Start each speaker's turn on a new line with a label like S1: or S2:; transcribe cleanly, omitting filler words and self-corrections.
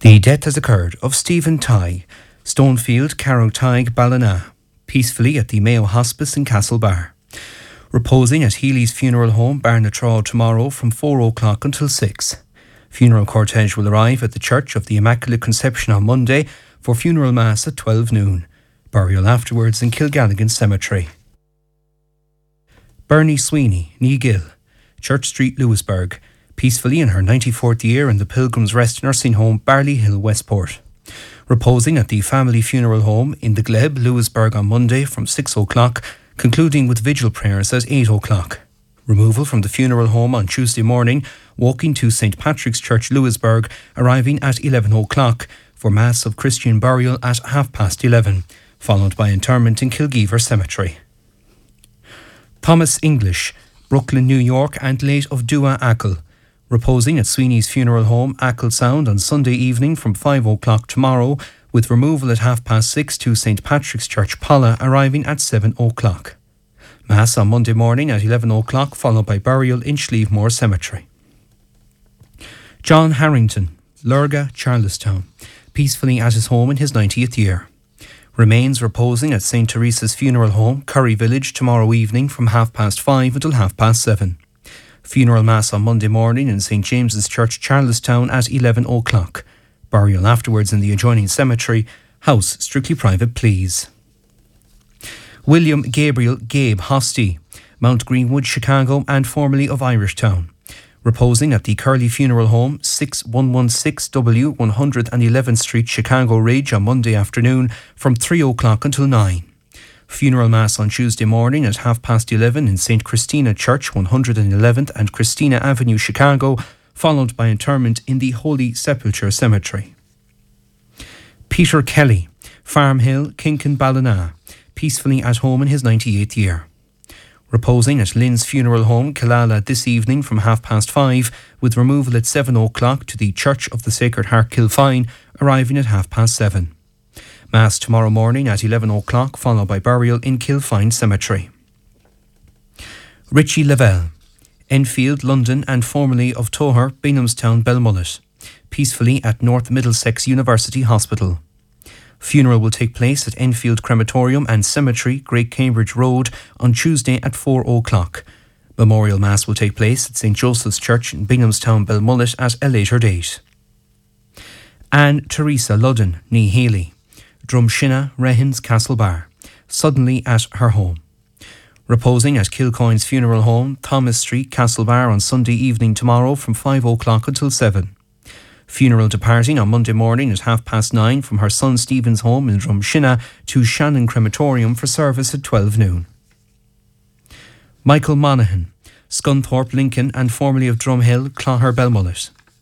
S1: The death has occurred of Stephen Tighe, Stonefield, Carrow Tighe, Ballina, peacefully at the Mayo Hospice in Castlebar. Reposing at Healy's funeral home, Barnatraw, tomorrow from 4 o'clock until 6. Funeral cortege will arrive at the Church of the Immaculate Conception on Monday for funeral mass at 12 noon. Burial afterwards in Kilgalligan Cemetery. Bernie Sweeney, Neagill, Church Street, Lewisburg, peacefully in her 94th year in the Pilgrim's Rest nursing home, Barley Hill, Westport. Reposing at the family funeral home in the Glebe, Lewisburg on Monday from 6 o'clock, concluding with vigil prayers at 8 o'clock. Removal from the funeral home on Tuesday morning, walking to St. Patrick's Church, Lewisburg, arriving at 11 o'clock for Mass of Christian burial at 11:30, followed by interment in Kilgeever Cemetery. Thomas English, Brooklyn, New York, and late of Dua Ackle, reposing at Sweeney's funeral home, Ackle Sound, on Sunday evening from 5 o'clock tomorrow, with removal at 6:30 to St. Patrick's Church, Polla, arriving at 7 o'clock. Mass on Monday morning at 11 o'clock, followed by burial in Schlievemore Cemetery. John Harrington, Lurga, Charlestown, peacefully at his home in his 90th year. Remains reposing at St. Teresa's funeral home, Curry Village, tomorrow evening from 5:30 until 7:30. Funeral mass on Monday morning in St. James's Church, Charlestown at 11 o'clock. Burial afterwards in the adjoining cemetery. House strictly private, please. William Gabriel Gabe Hosty, Mount Greenwood, Chicago, and formerly of Irishtown. Reposing at the Curley Funeral Home, 6116W 111th Street, Chicago Ridge, on Monday afternoon from 3 o'clock until 9. Funeral mass on Tuesday morning at 11:30 in St. Christina Church, 111th and Christina Avenue, Chicago, followed by interment in the Holy Sepulchre Cemetery. Peter Kelly, Farm Hill, Kinkin, Ballina, peacefully at home in his 98th year. Reposing at Lynn's funeral home, Killala, this evening from 5:30, with removal at 7 o'clock to the Church of the Sacred Heart, Kilfine, arriving at 7:30. Mass tomorrow morning at 11 o'clock, followed by burial in Kilfine Cemetery. Richie Lavelle, Enfield, London, and formerly of Toher, Binghamstown, Belmullet, peacefully at North Middlesex University Hospital. Funeral will take place at Enfield Crematorium and Cemetery, Great Cambridge Road, on Tuesday at 4 o'clock. Memorial Mass will take place at St. Joseph's Church in Binghamstown, Belmullet, at a later date. Anne Teresa Ludden, Nee Healy, Drumshinna, Rehens, Castlebar, suddenly at her home. Reposing at Kilcoyne's funeral home, Thomas Street, Castlebar, on Sunday evening tomorrow from 5 o'clock until 7. Funeral departing on Monday morning at 9:30 from her son Stephen's home in Drumshinna to Shannon Crematorium for service at 12 noon. Michael Monaghan, Scunthorpe, Lincoln, and formerly of Drumhill, Clogher, Belmullet,